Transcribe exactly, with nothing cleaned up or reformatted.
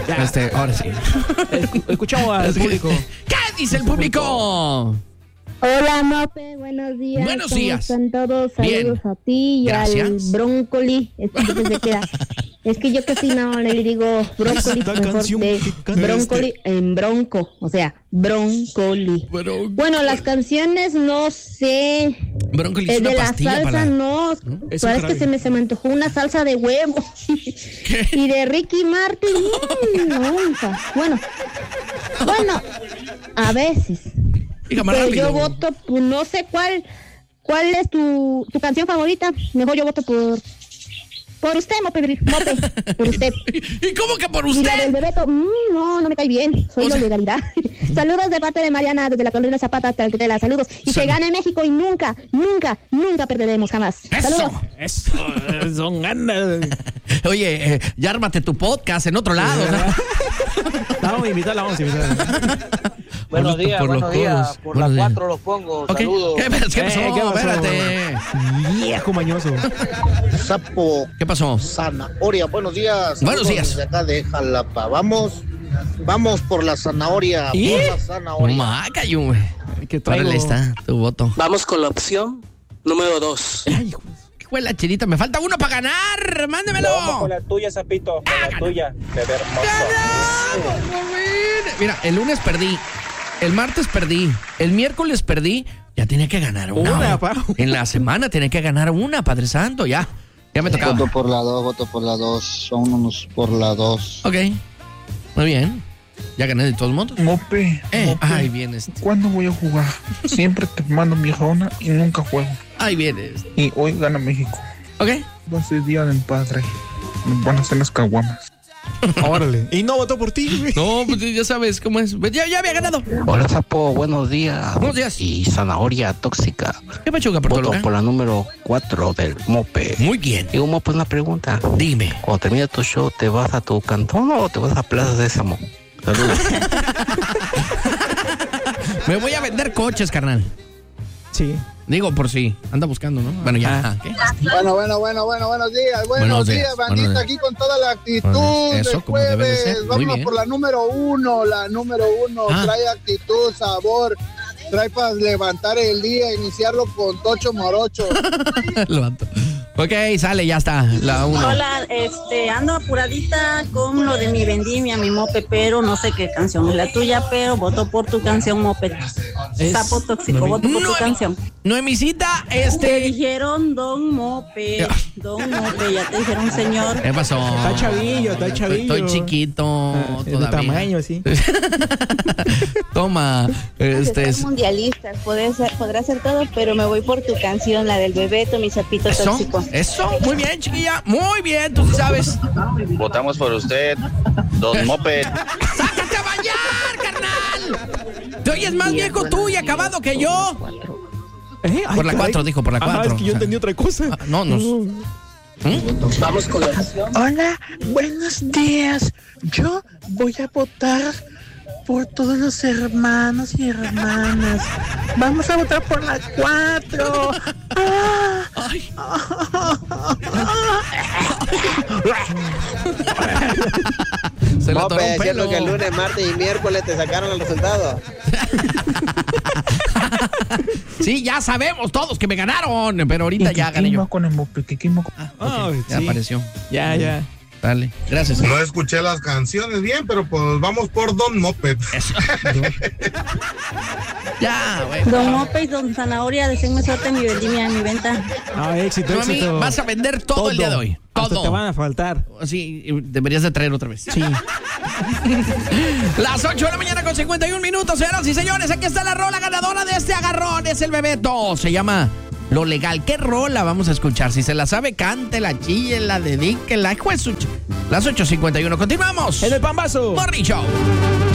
Ya. Este, ahora sí. Escuchamos al público. ¿Qué dice el público? Hola, Mope, buenos días. Buenos ¿Cómo días. están todos? Bien. Saludos a ti y Gracias. al brócoli. Es que, yo pensé que era- es que yo casi no le digo brócoli, Esta mejor canción de que canta brócoli en bronco, o sea, brócoli. Bronco. Bueno, las canciones no sé. Brócoli es Eh, una de la pastilla salsa para... no. Es un Parece jarabe. que se me, se me antojó una salsa de huevo. Y de Ricky Martin, mm, nunca. Bueno, bueno, a veces. Diga más Pero rápido. yo voto, pues, no sé cuál, cuál es tu, tu canción favorita. Mejor yo voto por, por usted, Mope, Mope, por usted. ¿Y cómo que por Y la del usted? Bebeto, mm, no, no me cae bien. Soy O la sea- legalidad. Saludos de parte de Mariana desde la colonia Zapata hasta el la saludos. Y Sal- que gane México y nunca, nunca, nunca perderemos jamás. Saludos. Eso. Eso, son ganas. Oye, eh, ya ármate tu podcast en otro lado. ¿no? La vamos a invitar, la vamos a invitar. Buenos Por los- días, por los buenos días. codos. Por Buenos las días. cuatro los pongo. Ok. Saludos. ¿Qué, pero, ¿qué pasó? Eh, ¿qué pasó? Espérate. Viejo mañoso. Sapo, ¿Qué pasó? zanahoria, buenos días. Buenos Saludos días. Desde acá de Jalapa. Vamos, vamos por la zanahoria. ¿Y? Por la No zanahoria. macayo, güey. Que traigo. Órale, está tu voto. Vamos con la opción número dos. Ay, hijo. ¿Qué fue la chinita? Me falta uno para ganar. Mándemelo. Vamos con la tuya, Zapito. Con la tuya. Bebé hermoso. ¡Ganamos, joven! Mira, el lunes perdí. El martes perdí. El miércoles perdí. Ya tenía que ganar una. Una, güey. pa. En la semana tenía que ganar una, Padre Santo. Ya. Ya me tocaba. Voto por la dos, voto por la dos. Vámonos por la dos. Ok. Muy bien. Ya gané de todos modos. Mope, Eh, Mope, ahí vienes. ¿cuándo voy a jugar? Siempre te mando mi rona y nunca juego. Ahí vienes. Y hoy gana México. Ok. Va a ser día del padre. Me van a hacer las caguamas. Órale. Y no votó por ti, güey. No, pues ya sabes cómo es. Ya, ya había ganado. Hola, Sapo, buenos días. Buenos días. Y zanahoria tóxica. ¿Qué pachuca, Puerto Voto Loca? por la número cuatro del Mope. Muy bien. Digo, Mope, una pregunta. Dime. Cuando termina tu show, ¿te vas a tu cantón o te vas a Plaza Sésamo? Saludos. Me voy a vender coches, carnal. Sí. Digo, por si anda buscando, ¿no? Bueno, ya. Ah. ¿Qué? Bueno, bueno, bueno, bueno, buenos días. Buenos, Buenos días, días, buenos bandita, días. aquí con toda la actitud Bueno, eso, de como debe de jueves. ser. Muy Vámonos bien. por la número uno, la número uno. Ah. Trae actitud, sabor. Trae para levantar el día, iniciarlo con tocho morocho. Levanto. Ok, sale, ya está. La uno. Hola, este, ando apuradita con lo de mi vendimia, mi Mope, pero no sé qué canción es la tuya, pero voto por tu canción, Mope. Es- Sapo tóxico, Noemi- voto por tu Noemi- canción. Noemicita, Te este. dijeron Don Mope, Ya. Don Mope, ya te dijeron señor. ¿Qué pasó? Está chavillo, está chavillo. Estoy chiquito Ah, de todavía. tamaño, sí. Toma, este es. mundialistas, podrá ser, podrá ser todo, pero me voy por tu canción, la del Bebeto, mi sapito Eso, tóxico. eso, muy bien, chiquilla, muy bien, tú sí sabes. Votamos por usted, Don Moped. ¡Sácate a bañar, carnal! Te oyes más viejo tú y acabado que yo. Eh, ay, Por la caray. cuatro, dijo, por la Ajá, cuatro. es que yo O sea, entendí otra cosa. ah, no, nos. Vamos con la opción. Hola, buenos días. Yo voy a votar por todos los hermanos y hermanas. Vamos a votar por la cuatro. Ah. Ay. Se le atoró un Mope, pelo. siendo que el lunes, martes y miércoles te sacaron el resultado. Sí, ya sabemos todos que me ganaron, pero ahorita ya gané yo. con el Mope, que quemo con- Ah, Ah, ok, ya sí. apareció. Ya, ya. Dale, gracias. No escuché las canciones bien, pero pues vamos por Don Moped. Eso. Ya, güey. Don Mope y Don Zanahoria, deseenme suerte en mi vendimia, en mi venta. Ah, éxito, Tú a mí éxito. vas a vender todo, el día de hoy. Hasta Todo. te van a faltar. Sí, deberías de traer otra vez. Sí. Las ocho de la mañana con cincuenta y un minutos, señoras y señores. Aquí está la rola ganadora de este agarrón. Es el Bebeto. Se llama Lo Legal. ¿Qué rola vamos a escuchar? Si se la sabe, cántela, chíllela, dedíquela. Hijo de su ch- Las ocho cincuenta y uno. Continuamos. En el pambazo. Morning Show.